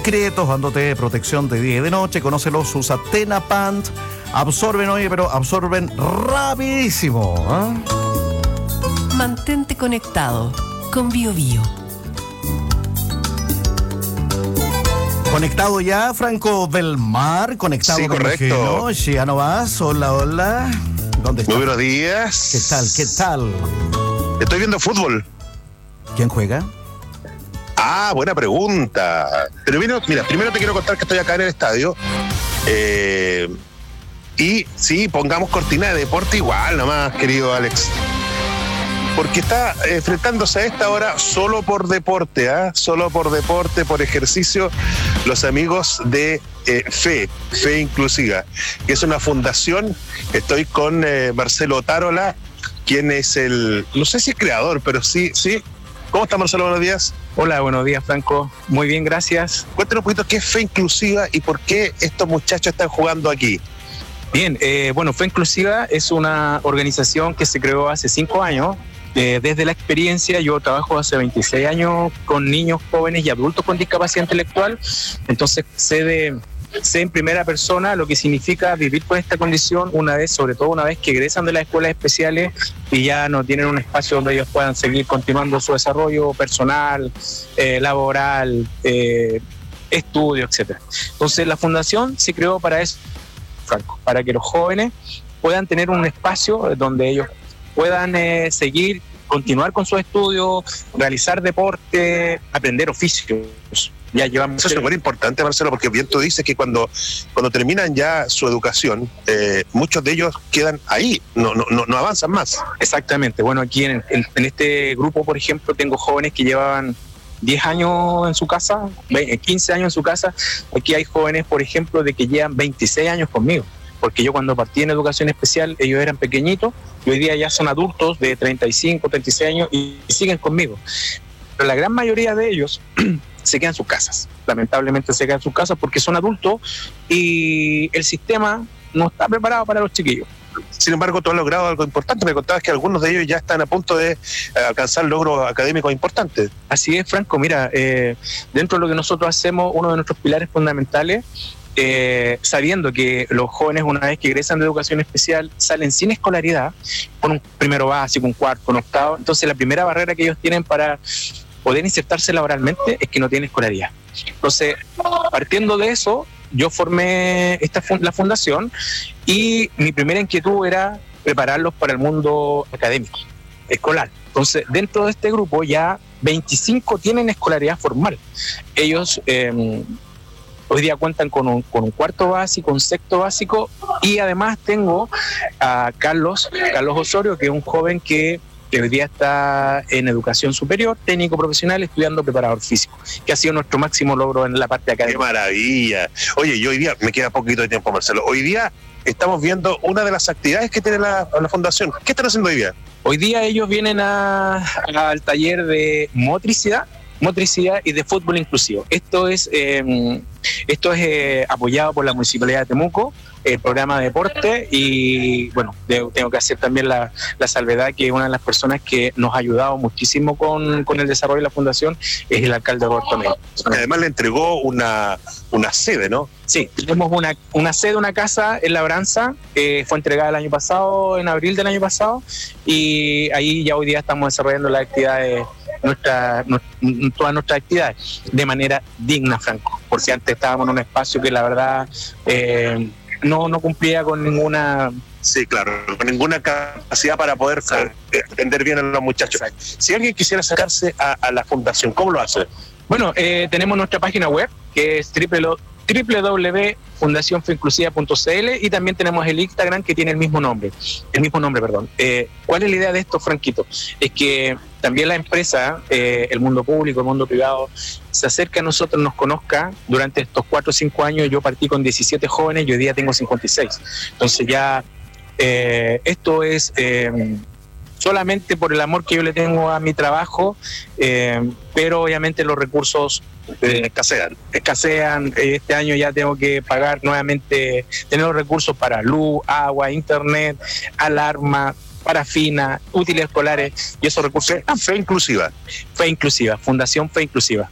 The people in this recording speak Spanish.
discretos, dándote protección de día y de noche. Conócelos, usa Tenapant. Absorben, oye, pero absorben rapidísimo, ¿eh? Mantente conectado con BioBio. Conectado ya, Franco del Mar, conectado. Sí, correcto. Ya no vas, hola. ¿Dónde estás? Muy buenos días. ¿Qué tal? Estoy viendo fútbol. ¿Quién juega? Buena pregunta. Pero mira, primero te quiero contar que estoy acá en el estadio. Y sí, pongamos cortina de deporte igual nomás, querido Alex. Porque está enfrentándose a esta hora solo por deporte, solo por deporte, por ejercicio, los amigos de Fe Inclusiva, que es una fundación. Estoy con Marcelo Otárola, quien es no sé si es creador, pero sí. ¿Cómo está, Marcelo? Buenos días. Hola, buenos días, Franco. Muy bien, gracias. Cuéntanos un poquito qué es Fe Inclusiva y por qué estos muchachos están jugando aquí. Bien, Fe Inclusiva es una organización que se creó hace 5 años. Desde la experiencia, yo trabajo hace 26 años con niños, jóvenes y adultos con discapacidad intelectual. Entonces sé en primera persona lo que significa vivir con esta condición sobre todo una vez que egresan de las escuelas especiales y ya no tienen un espacio donde ellos puedan seguir continuando su desarrollo personal, laboral, estudio, etc. Entonces la fundación se creó para eso, Franco, para que los jóvenes puedan tener un espacio donde ellos puedan continuar con su estudio, realizar deporte, aprender oficios. Ya llevamos. Eso es súper importante, Marcelo, porque bien tú dices que cuando terminan ya su educación, muchos de ellos quedan ahí, no avanzan más. Exactamente. Bueno, aquí en este grupo, por ejemplo, tengo jóvenes que llevaban 10 años en su casa, 15 años en su casa. Aquí hay jóvenes, por ejemplo, de que llevan 26 años conmigo. Porque yo cuando partí en educación especial, ellos eran pequeñitos, y hoy día ya son adultos de 35, 36 años y siguen conmigo. Pero la gran mayoría de ellos se quedan en sus casas. Lamentablemente se quedan en sus casas porque son adultos y el sistema no está preparado para los chiquillos. Sin embargo, tú has logrado algo importante. Me contabas que algunos de ellos ya están a punto de alcanzar logros académicos importantes. Así es, Franco. Mira, dentro de lo que nosotros hacemos, uno de nuestros pilares fundamentales, sabiendo que los jóvenes una vez que egresan de educación especial salen sin escolaridad, con un primero básico, un cuarto, un octavo. Entonces la primera barrera que ellos tienen para poder insertarse laboralmente es que no tienen escolaridad. Entonces, partiendo de eso, yo formé la fundación y mi primera inquietud era prepararlos para el mundo académico, escolar. Entonces, dentro de este grupo ya 25 tienen escolaridad formal. Ellos hoy día cuentan con un cuarto básico, un sexto básico, y además tengo a Carlos Osorio, que es un joven que hoy día está en educación superior, técnico profesional, estudiando preparador físico, que ha sido nuestro máximo logro en la parte académica. ¡Qué maravilla! Oye, y hoy día, me queda poquito de tiempo, Marcelo, hoy día estamos viendo una de las actividades que tiene la fundación. ¿Qué están haciendo hoy día? Hoy día ellos vienen al taller de motricidad y de fútbol inclusivo. Esto es apoyado por la Municipalidad de Temuco, el programa de deporte, y bueno, tengo que hacer también la salvedad que una de las personas que nos ha ayudado muchísimo con el desarrollo de la fundación es el alcalde Roberto Mey. Además le entregó una sede, ¿no? Sí, tenemos una sede, una casa en Labranza, fue entregada el año pasado, en abril del año pasado, y ahí ya hoy día estamos desarrollando las actividades, todas nuestras actividades de manera digna, Franco, porque antes estábamos en un espacio que la verdad no cumplía con ninguna... Sí, claro, con ninguna capacidad para poder atender bien a los muchachos. Exacto. Si alguien quisiera acercarse a la fundación, ¿cómo lo hace? Bueno, tenemos nuestra página web, que es www.fundacionfeinclusiva.cl, y también tenemos el Instagram, que tiene el mismo nombre. ¿Cuál es la idea de esto, Franquito? Es que también la empresa, el mundo público, el mundo privado, se acerca a nosotros, nos conozca. Durante estos 4 o 5 años yo partí con 17 jóvenes y hoy día tengo 56. Entonces ya esto es solamente por el amor que yo le tengo a mi trabajo, pero obviamente los recursos escasean. Este año ya tengo que pagar nuevamente, tener los recursos para luz, agua, internet, alarma, parafina, útiles escolares, y esos recursos. Fe Inclusiva. Fe Inclusiva, Fundación Fe Inclusiva.